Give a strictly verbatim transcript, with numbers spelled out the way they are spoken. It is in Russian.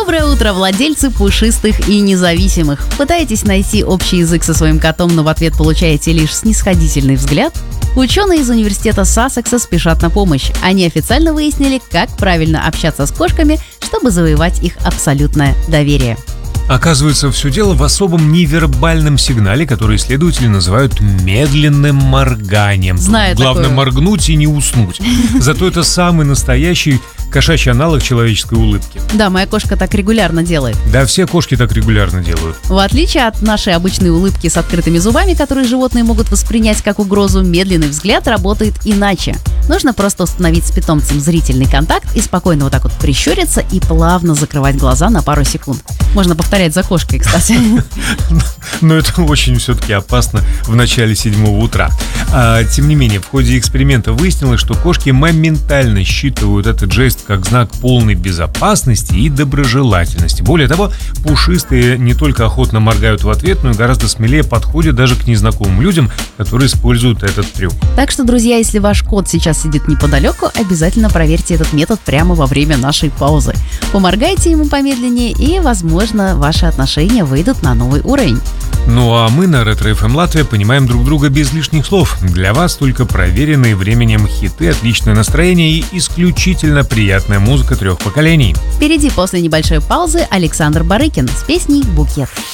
Доброе утро, владельцы пушистых и независимых. Пытаетесь найти общий язык со своим котом, но в ответ получаете лишь снисходительный взгляд? Ученые из университета Сассекса спешат на помощь. Они официально выяснили, как правильно общаться с кошками, чтобы завоевать их абсолютное доверие. Оказывается, все дело в особом невербальном сигнале, который исследователи называют медленным морганием. Знаю Главное такое. моргнуть и не уснуть. Зато это самый настоящий кошачий аналог человеческой улыбки. Да, моя кошка так регулярно делает. Да, все кошки так регулярно делают. В отличие от нашей обычной улыбки с открытыми зубами, которые животные могут воспринять как угрозу, медленный взгляд работает иначе. Нужно просто установить с питомцем зрительный контакт и спокойно вот так вот прищуриться и плавно закрывать глаза на пару секунд. Можно повторять за кошкой, кстати. Но это очень все-таки опасно в начале седьмого утра. А, тем не менее, в ходе эксперимента выяснилось, что кошки моментально считывают этот жест как знак полной безопасности и доброжелательности. Более того, пушистые не только охотно моргают в ответ, но и гораздо смелее подходят даже к незнакомым людям, которые используют этот трюк. Так что, друзья, если ваш кот сейчас сидит неподалеку, обязательно проверьте этот метод прямо во время нашей паузы. Поморгайте ему помедленнее, и, возможно, ваши отношения выйдут на новый уровень. Ну а мы на Ретро эф эм Латвия понимаем друг друга без лишних слов. Для вас только проверенные временем хиты, отличное настроение и исключительно приятная музыка трех поколений. Впереди после небольшой паузы Александр Барыкин с песней «Букет».